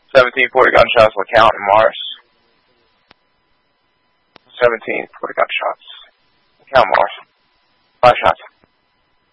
17 40 gunshots, LeCount and Morris. 17 40 gunshots. LeCount, Morris. 5 shots.